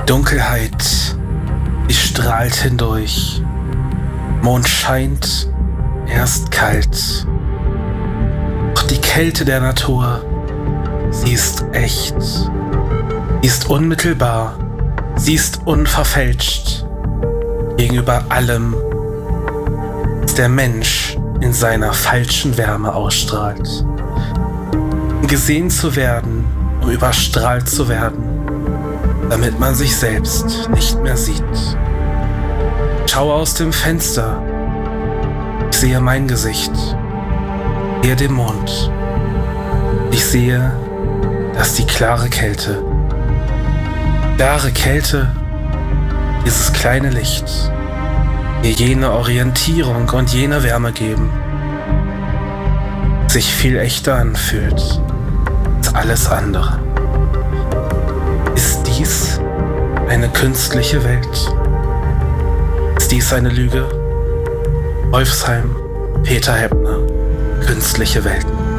Dunkelheit, die strahlt hindurch. Mond scheint, er ist kalt. Doch die Kälte der Natur, sie ist echt. Sie ist unmittelbar, sie ist unverfälscht. Gegenüber allem, was der Mensch in seiner falschen Wärme ausstrahlt. Um gesehen zu werden, um überstrahlt zu werden, damit man sich selbst nicht mehr sieht. Ich schaue aus dem Fenster. Ich sehe mein Gesicht. Ich sehe den Mond. Ich sehe, dass die klare Kälte, dieses kleine Licht, mir jene Orientierung und jene Wärme geben, sich viel echter anfühlt als alles andere. Ist dies eine künstliche Welt? Ist dies eine Lüge? Wolfsheim, Peter Heppner, Künstliche Welten.